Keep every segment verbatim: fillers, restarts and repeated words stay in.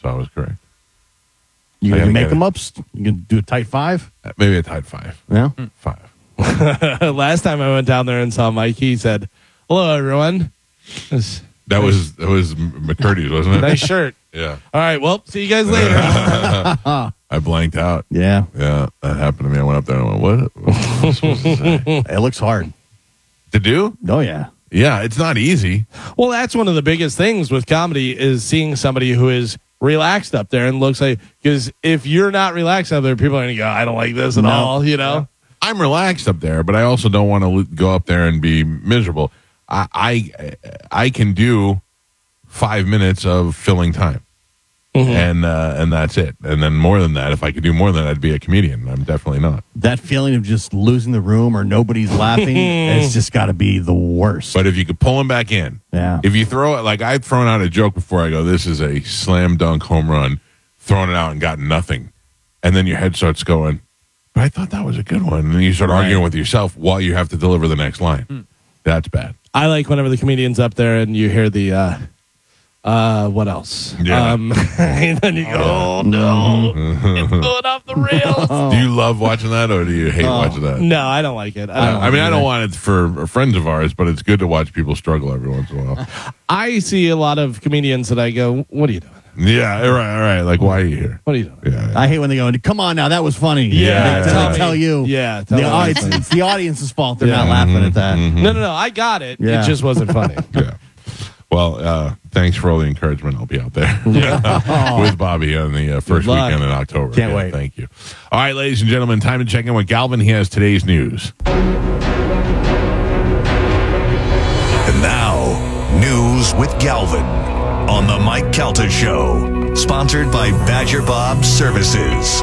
So I was correct. You I can gotta make get them it. up. You can do a tight five. Uh, Maybe a tight five. Yeah. Five. Last time I went down there and saw Mike, he said, "Hello, everyone." It was That was that was McCurdy's, wasn't it? nice shirt. Yeah. All right, well, see you guys later. I blanked out. Yeah. Yeah, that happened to me. I went up there and I went, what? What am I supposed to say? It looks hard. To do? Oh, yeah. Yeah, it's not easy. Well, that's one of the biggest things with comedy is seeing somebody who is relaxed up there and looks like, because if you're not relaxed up there, people are going to go, I don't like this at No. all, you know? I'm relaxed up there, but I also don't want to go up there and be miserable. I I, I can do five minutes of filling time. Mm-hmm. And uh, and that's it. And then more than that, if I could do more than that, I'd be a comedian. I'm definitely not. That feeling of just losing the room or nobody's laughing, it's just got to be the worst. But if you could pull them back in, Yeah. If you throw it, like I've thrown out a joke before, I go, this is a slam dunk home run, thrown it out and got nothing. And then your head starts going, but I thought that was a good one. And then you start Right. arguing with yourself while you have to deliver the next line. That's bad. I like whenever the comedian's up there and you hear the, uh, uh, what else? Yeah. Um, and then you go, oh, no, it's going off the rails. Do you love watching that or do you hate watching that? No, I don't like it. I, I, don't I mean, I like don't it. want it for friends of ours, but it's good to watch people struggle every once in a while. I see a lot of comedians that I go, what are you doing? Yeah, all right, all right. Like, why are you here? What are you doing? Yeah, yeah. I hate when they go, come on now, that was funny. Yeah. They, they Tell me. tell you. Yeah, tell The, me. oh, it's, it's the audience's fault they're Yeah. not laughing at that. No, no, no. I got it. Yeah. It just wasn't funny. Yeah. Well, uh, thanks for all the encouragement. I'll be out there with Bobby on the uh, first luck. weekend in October. Can't Yeah, wait. Thank you. All right, ladies and gentlemen, time to check in with Galvin. He has today's news. And now, news with Galvin on the Mike Calta Show, sponsored by Badger Bob Services.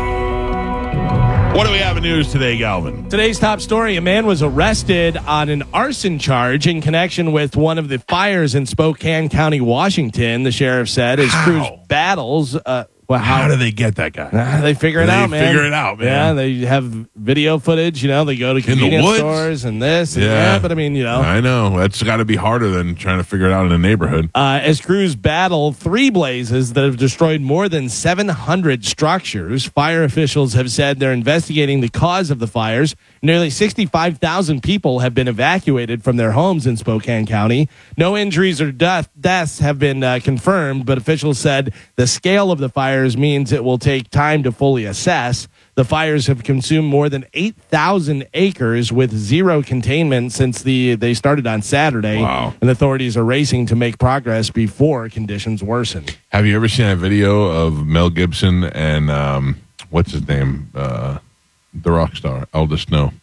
What do we have in news today, Galvin? Today's top story, a man was arrested on an arson charge in connection with one of the fires in Spokane County, Washington, the sheriff said. His How? crew's battles. Uh, well, How do they get that guy? Uh, they figure it They out, man. figure it out, man. Yeah, they have video footage. You know, they go to the convenience woods? stores and this. And Yeah. yeah, but I mean, you know. I know. That's got to be harder than trying to figure it out in a neighborhood. Uh, as crews battle three blazes that have destroyed more than seven hundred structures, fire officials have said they're investigating the cause of the fires. Nearly sixty-five thousand people have been evacuated from their homes in Spokane County. No injuries or death, deaths have been uh, confirmed, but officials said the scale of the fires means it will take time to fully assess. The fires have consumed more than eight thousand acres with zero containment since the they started on Saturday. Wow. And authorities are racing to make progress before conditions worsen. Have you ever seen a video of Mel Gibson and um, what's his name? Uh, the rock star, Aldous Snow.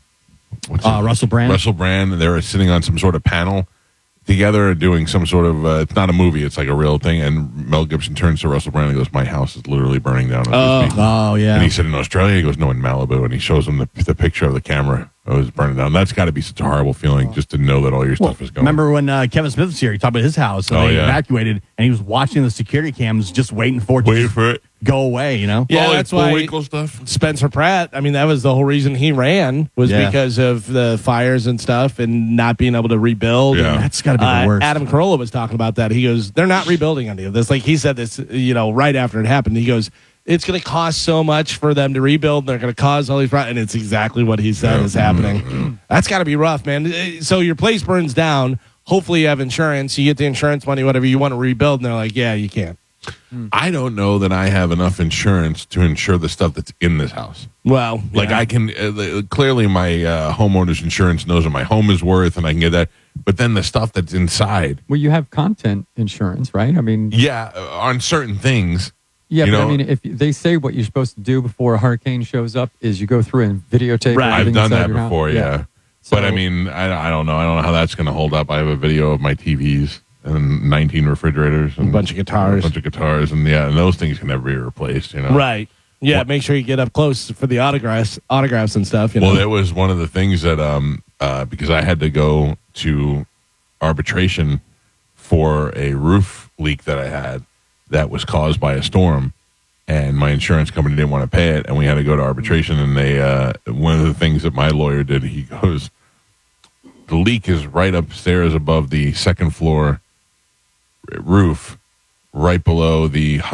What's Uh, his- Russell Brand? Russell Brand. They're sitting on some sort of panel together doing some sort of, uh, it's not a movie, it's like a real thing. And Mel Gibson turns to Russell Brand and goes, my house is literally burning down. As we speak." Oh, yeah. And he said in Australia, he goes, no, in Malibu. And he shows him the, the picture of the camera. It was burning down. That's got to be such a horrible feeling just to know that all your stuff is going. Remember when uh, Kevin Smith was here? He talked about his house. So Oh, they yeah. evacuated, and he was watching the security cams, just waiting for it to Wait just for it. go away. You know? Yeah, Oh, that's it's why Bullwinkle stuff. Spencer Pratt, I mean, that was the whole reason he ran was Yeah. because of the fires and stuff and not being able to rebuild. Yeah. And, That's got to be uh, the worst. Adam Carolla was talking about that. He goes, they're not rebuilding any of this. Like he said this, you know, right after it happened. He goes, it's going to cost so much for them to rebuild. They're going to cause all these problems. And it's exactly what he said is happening. That's got to be rough, man. So your place burns down. Hopefully you have insurance. You get the insurance money, whatever you want to rebuild. And they're like, yeah, you can't. I don't know that I have enough insurance to insure the stuff that's in this house. Well, Like yeah. I can uh, clearly my uh, homeowner's insurance knows what my home is worth, and I can get that. But then the stuff that's inside, Well, you have content insurance, right? I mean, yeah, uh, on certain things. yeah, you but know- I mean, if they say what you're supposed to do before a hurricane shows up is you go through and videotape. Right. I've everything done inside that your house. before, yeah. So- But I mean, I, I don't know. I don't know how that's going to hold up. I have a video of my T Vs and nineteen refrigerators and A bunch of guitars. a bunch of guitars, and yeah, and those things can never be replaced. You know, Right. Yeah, What- make sure you get up close for the autographs, autographs and stuff. You know? Well, that was one of the things that um uh because I had to go to arbitration for a roof leak that I had that was caused by a storm, and my insurance company didn't want to pay it, and we had to go to arbitration. And they uh one of the things that my lawyer did, he goes, the leak is right upstairs above the second floor roof, right below the